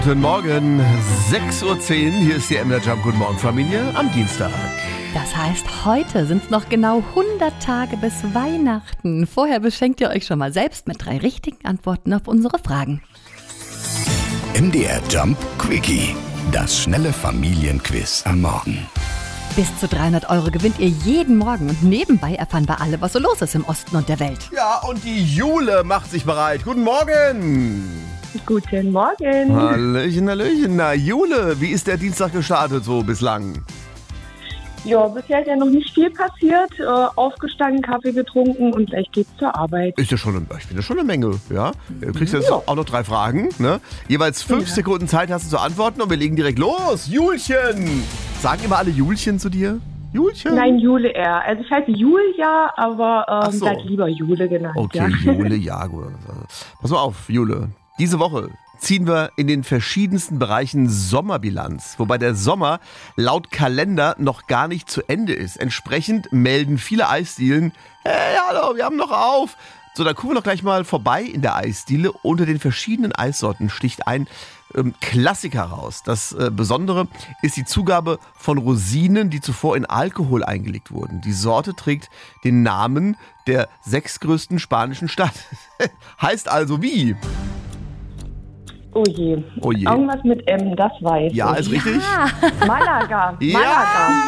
Guten Morgen, 6:10 Uhr, hier ist die MDR Jump. Guten Morgen, Familie, am Dienstag. Das heißt, heute sind es noch genau 100 Tage bis Weihnachten. Vorher beschenkt ihr euch schon mal selbst mit 3 richtigen Antworten auf unsere Fragen. MDR Jump Quickie, das schnelle Familienquiz am Morgen. Bis zu 300 € gewinnt ihr jeden Morgen und nebenbei erfahren wir alle, was so los ist im Osten und der Welt. Ja, und die Jule macht sich bereit. Guten Morgen. Guten Morgen. Hallöchen, Hallöchen. Na, Jule, wie ist der Dienstag gestartet so bislang? Ja, bisher ist ja noch nicht viel passiert. Aufgestanden, Kaffee getrunken und gleich geht's zur Arbeit. Ich finde das schon eine Menge, ja. Du kriegst jetzt auch noch 3 Fragen, ne? Jeweils 5 Sekunden Zeit hast du zu antworten und wir legen direkt los. Julchen! Sagen immer alle Julchen zu dir? Julchen? Nein, Jule eher. Also ich heiße Julia, aber Ach so. seid lieber Jule genannt. Okay, ja. Jule, ja, gut. Pass mal auf, Jule. Diese Woche ziehen wir in den verschiedensten Bereichen Sommerbilanz, wobei der Sommer laut Kalender noch gar nicht zu Ende ist. Entsprechend melden viele Eisdielen, hey, hallo, wir haben noch auf. So, dann gucken wir doch gleich mal vorbei in der Eisdiele. Unter den verschiedenen Eissorten sticht ein Klassiker raus. Das Besondere ist die Zugabe von Rosinen, die zuvor in Alkohol eingelegt wurden. Die Sorte trägt den Namen der 6. größten spanischen Stadt. Heißt also wie? Oh je. Oh je. Irgendwas mit M, das weiß Ja, ich. ist richtig. Malaga. Ja, Malaga.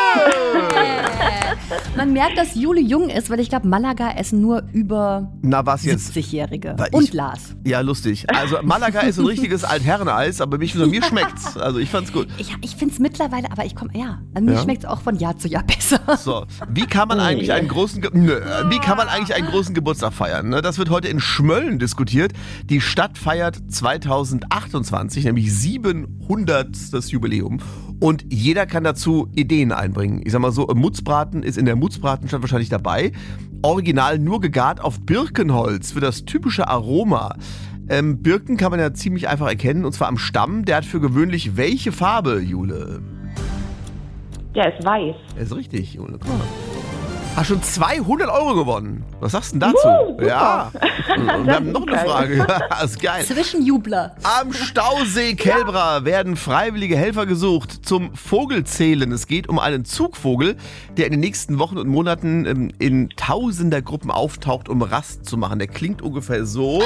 Man merkt, dass Jule jung ist, weil ich glaube, Malaga essen nur über Na, was jetzt? 70-Jährige. Weil Und ich- Lars. Ja, lustig. Also Malaga ist ein richtiges Altherreneis, aber mir schmeckt's. Also ich fand's gut. Ich finde es mittlerweile, aber mir Ja? schmeckt es auch von Jahr zu Jahr besser. So, wie kann man eigentlich einen großen Geburtstag feiern? Ne? Das wird heute in Schmölln diskutiert. Die Stadt feiert 2028, nämlich 700. Jubiläum. Und jeder kann dazu Ideen einbringen. Ich sag mal so, Mutzbraten ist in der Mutzbratenstadt wahrscheinlich dabei. Original nur gegart auf Birkenholz für das typische Aroma. Birken kann man ja ziemlich einfach erkennen, und zwar am Stamm. Der hat für gewöhnlich welche Farbe, Jule? Der ist weiß. Das ist richtig, Jule. Guck mal. Hast schon 200 € gewonnen. Was sagst du denn dazu? Super. Ja. Und wir haben noch eine geil. Frage. Ja, ist geil. Zwischenjubler. Am Stausee Kelbra werden freiwillige Helfer gesucht zum Vogelzählen. Es geht um einen Zugvogel, der in den nächsten Wochen und Monaten in Tausendergruppen auftaucht, um Rast zu machen. Der klingt ungefähr so.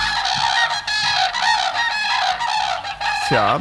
Tja.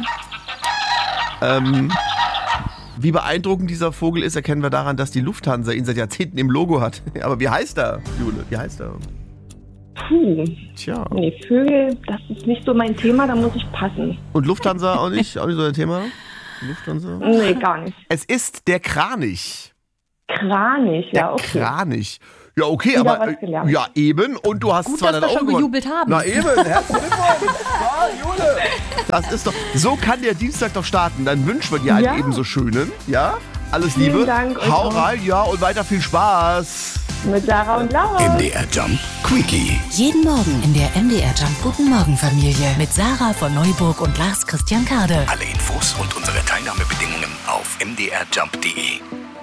Wie beeindruckend dieser Vogel ist, erkennen wir daran, dass die Lufthansa ihn seit Jahrzehnten im Logo hat. Aber wie heißt er, Jule? Wie heißt er? Puh. Tja. Nee, Vögel, das ist nicht so mein Thema, da muss ich passen. Und Lufthansa auch nicht? Auch nicht so ein Thema? Lufthansa? Nee, gar nicht. Es ist der Kranich. Kranich, Der ja, okay. Kranich. Ja, okay, Wieder aber was gelernt. ja, eben. Und du hast Gut, 200 dass wir € schon gewonnen. gejubelt haben. Na eben, herzlichen Glückwunsch. Ja, Jule. Das ist doch, so kann der Dienstag doch starten. Dann wünschen wir dir einen Ja. ebenso schönen. Ja, alles Vielen Liebe. Dank, euch Hau auch. rein, ja, und weiter viel Spaß. Mit Sarah und Laura. MDR Jump Quickie. Jeden Morgen in der MDR Jump Guten Morgen Familie mit Sarah von Neuburg und Lars Christian Kade. Alle Infos und unsere Teilnahmebedingungen auf mdrjump.de.